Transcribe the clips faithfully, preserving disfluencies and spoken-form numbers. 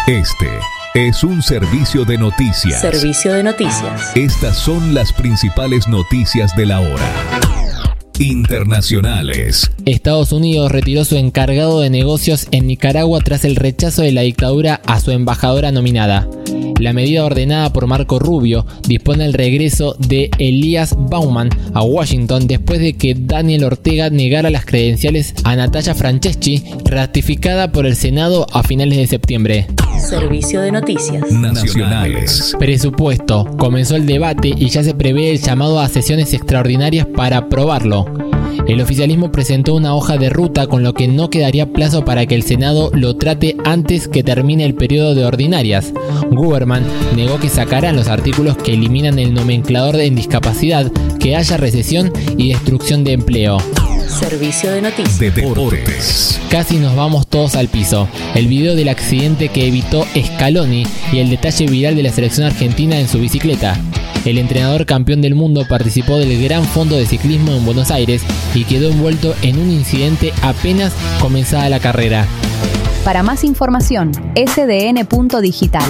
Este es un servicio de noticias. Servicio de noticias. Estas son las principales noticias de la hora. Internacionales. Estados Unidos retiró su encargado de negocios en Nicaragua tras el rechazo de la dictadura a su embajadora nominada. La medida ordenada por Marco Rubio dispone el regreso de Elías Bauman a Washington después de que Daniel Ortega negara las credenciales a Natalia Franceschi, ratificada por el Senado a finales de septiembre. Servicio de noticias nacionales. Presupuesto. Comenzó el debate y ya se prevé el llamado a sesiones extraordinarias para aprobarlo. El oficialismo presentó una hoja de ruta con lo que no quedaría plazo para que el Senado lo trate antes que termine el periodo de ordinarias. Guberman negó que sacaran los artículos que eliminan el nomenclador de discapacidad, que haya recesión y destrucción de empleo. Servicio de noticias. De deportes. Casi nos vamos todos al piso. El video del accidente que evitó Scaloni y el detalle viral de la selección argentina en su bicicleta. El entrenador campeón del mundo participó del Gran Fondo de Ciclismo en Buenos Aires y quedó envuelto en un incidente apenas comenzada la carrera. Para más información, ese de ene punto digital.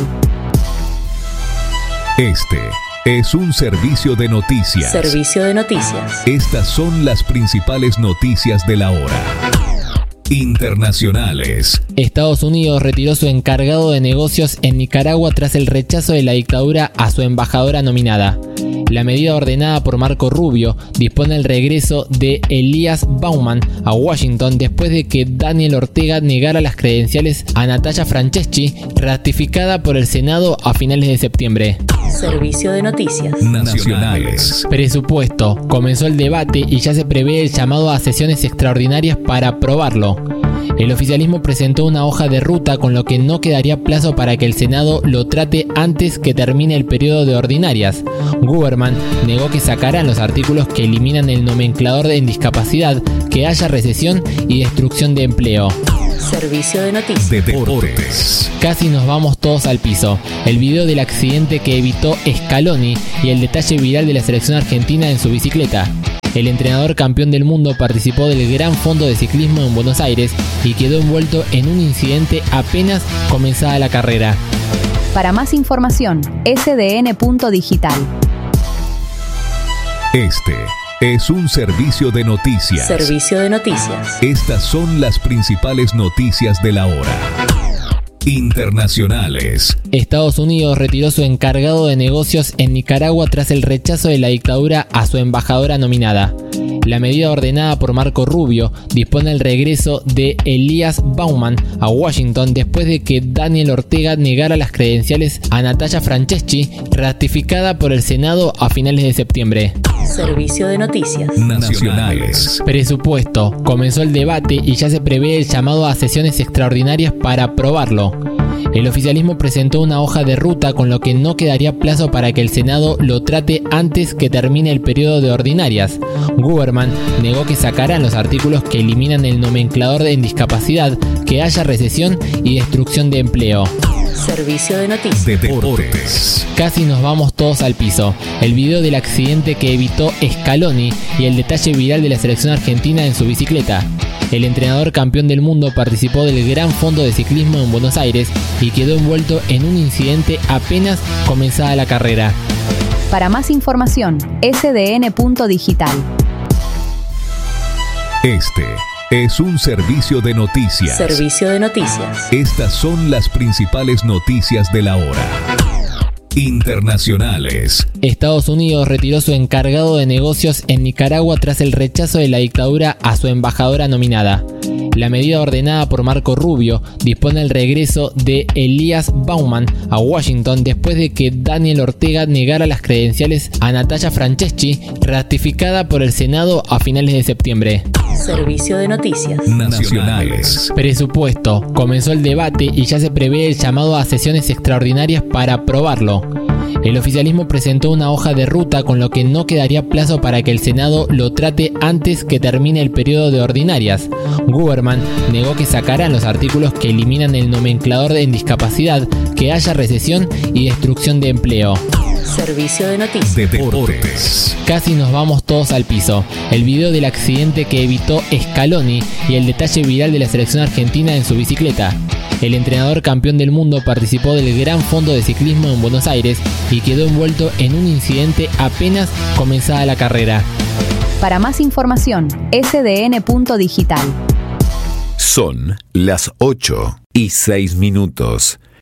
Este es un servicio de noticias. Servicio de noticias. Estas son las principales noticias de la hora. Internacionales. Estados Unidos retiró su encargado de negocios en Nicaragua tras el rechazo de la dictadura a su embajadora nominada. La medida ordenada por Marco Rubio dispone el regreso de Elías Bauman a Washington después de que Daniel Ortega negara las credenciales a Natalia Franceschi, ratificada por el Senado a finales de septiembre. Servicio de noticias nacionales. Presupuesto. Comenzó el debate y ya se prevé el llamado a sesiones extraordinarias para aprobarlo. El oficialismo presentó una hoja de ruta con lo que no quedaría plazo para que el Senado lo trate antes que termine el periodo de ordinarias. Guberman negó que sacaran los artículos que eliminan el nomenclador de discapacidad, que haya recesión y destrucción de empleo. Servicio de noticias. De deportes. Casi nos vamos todos al piso. El video del accidente que evitó Scaloni y el detalle viral de la selección argentina en su bicicleta. El entrenador campeón del mundo participó del Gran Fondo de Ciclismo en Buenos Aires y quedó envuelto en un incidente apenas comenzada la carrera. Para más información, ese de ene punto digital. Este es un servicio de noticias. Servicio de noticias. Estas son las principales noticias de la hora. Internacionales. Estados Unidos retiró su encargado de negocios en Nicaragua tras el rechazo de la dictadura a su embajadora nominada. La medida ordenada por Marco Rubio dispone el regreso de Elías Bauman a Washington después de que Daniel Ortega negara las credenciales a Natalia Franceschi, ratificada por el Senado a finales de septiembre. Servicio de noticias nacionales. Presupuesto. Comenzó el debate y ya se prevé el llamado a sesiones extraordinarias para aprobarlo. El oficialismo presentó una hoja de ruta con lo que no quedaría plazo para que el Senado lo trate antes que termine el periodo de ordinarias. Guberman negó que sacaran los artículos que eliminan el nomenclador de discapacidad, que haya recesión y destrucción de empleo. Servicio de noticias. De deportes. Casi nos vamos todos al piso. El video del accidente que evitó Scaloni y el detalle viral de la selección argentina en su bicicleta. El entrenador campeón del mundo participó del Gran Fondo de Ciclismo en Buenos Aires y quedó envuelto en un incidente apenas comenzada la carrera. Para más información, ese de ene punto digital. Este es un servicio de noticias. Servicio de noticias. Estas son las principales noticias de la hora. Internacionales. Estados Unidos retiró su encargado de negocios en Nicaragua tras el rechazo de la dictadura a su embajadora nominada. La medida ordenada por Marco Rubio dispone el regreso de Elías Bauman a Washington después de que Daniel Ortega negara las credenciales a Natalia Franceschi, ratificada por el Senado a finales de septiembre. Servicio de noticias nacionales. Presupuesto. Comenzó el debate y ya se prevé el llamado a sesiones extraordinarias para aprobarlo. El oficialismo presentó una hoja de ruta con lo que no quedaría plazo para que el Senado lo trate antes que termine el periodo de ordinarias. Guberman negó que sacaran los artículos que eliminan el nomenclador de discapacidad, que haya recesión y destrucción de empleo. Servicio de noticias. Deportes. Casi nos vamos todos al piso. El video del accidente que evitó Scaloni y el detalle viral de la selección argentina en su bicicleta. El entrenador campeón del mundo participó del Gran Fondo de Ciclismo en Buenos Aires y quedó envuelto en un incidente apenas comenzada la carrera. Para más información, ese de ene punto digital. Son las ocho y seis minutos.